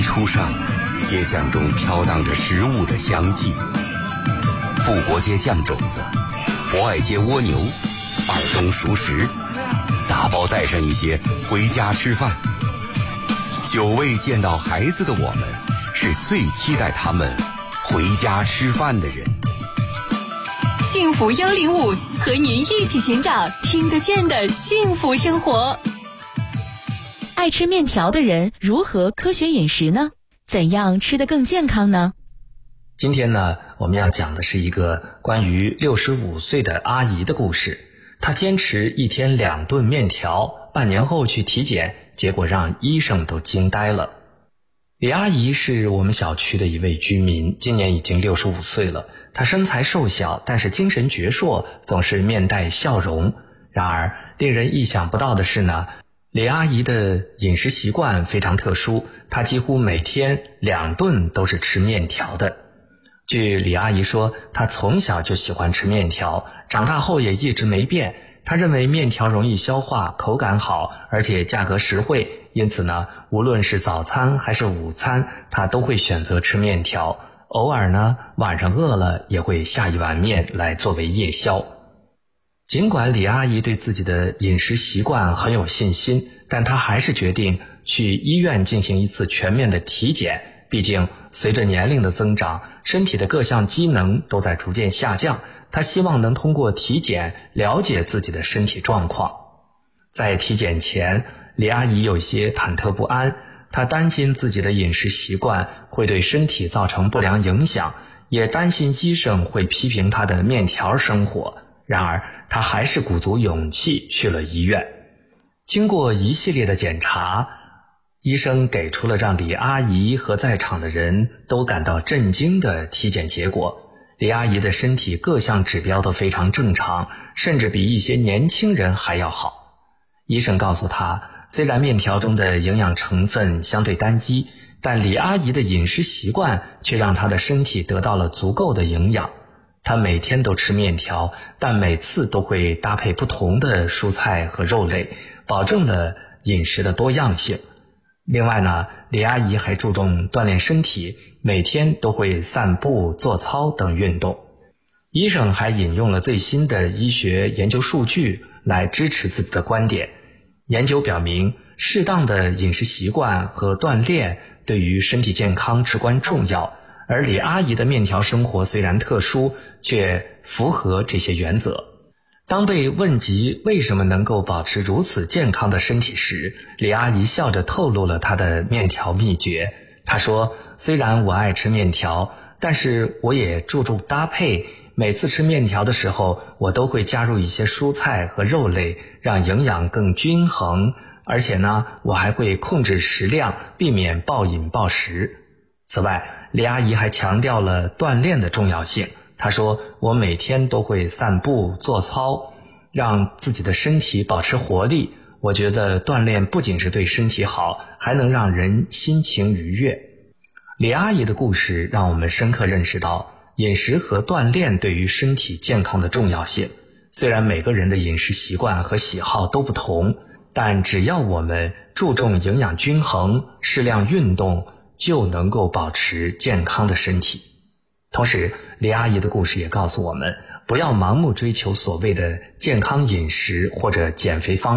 初上，街巷中飘荡着食物的香气。富国街酱种子，博爱街蜗牛，二中熟食，打包带上一些回家吃饭。久未见到孩子的我们，是最期待他们回家吃饭的人。 幸福105和您一起寻找听得见的幸福生活。爱吃面条的人如何科学饮食呢？怎样吃得更健康呢？ 今天呢，我们要讲的是一个关于65岁的阿姨的故事。她坚持一天2顿面条，半年后去体检，结果让医生都惊呆了。李阿姨是我们小区的一位居民，今年已经65岁了。她身材瘦小，但是精神矍铄，总是面带笑容。然而令人意想不到的是呢，李阿姨的饮食习惯非常特殊，她几乎每天2顿都是吃面条的。据李阿姨说，她从小就喜欢吃面条，长大后也一直没变。她认为面条容易消化，口感好，而且价格实惠，因此呢，无论是早餐还是午餐，她都会选择吃面条。偶尔呢，晚上饿了也会下一碗面来作为夜宵。尽管李阿姨对自己的饮食习惯很有信心，但她还是决定去医院进行一次全面的体检。毕竟随着年龄的增长，身体的各项机能都在逐渐下降，她希望能通过体检了解自己的身体状况。在体检前，李阿姨有些忐忑不安，她担心自己的饮食习惯会对身体造成不良影响，也担心医生会批评她的面条生活。然而她还是鼓足勇气去了医院。经过一系列的检查，医生给出了让李阿姨和在场的人都感到震惊的体检结果。李阿姨的身体各项指标都非常正常，甚至比一些年轻人还要好。医生告诉她，虽然面条中的营养成分相对单一，但李阿姨的饮食习惯却让她的身体得到了足够的营养。她每天都吃面条，但每次都会搭配不同的蔬菜和肉类，保证了饮食的多样性。另外呢，李阿姨还注重锻炼身体，每天都会散步、做操等运动。医生还引用了最新的医学研究数据来支持自己的观点。研究表明，适当的饮食习惯和锻炼对于身体健康至关重要，而李阿姨的面条生活虽然特殊，却符合这些原则。当被问及为什么能够保持如此健康的身体时，李阿姨笑着透露了她的面条秘诀。她说，虽然我爱吃面条，但是我也注重搭配，每次吃面条的时候，我都会加入一些蔬菜和肉类，让营养更均衡，而且呢，我还会控制食量，避免暴饮暴食。此外，李阿姨还强调了锻炼的重要性。她说，我每天都会散步做操，让自己的身体保持活力。我觉得锻炼不仅是对身体好，还能让人心情愉悦。李阿姨的故事让我们深刻认识到饮食和锻炼对于身体健康的重要性。虽然每个人的饮食习惯和喜好都不同，但只要我们注重营养均衡，适量运动，就能够保持健康的身体。同时，李阿姨的故事也告诉我们，不要盲目追求所谓的健康饮食或者减肥方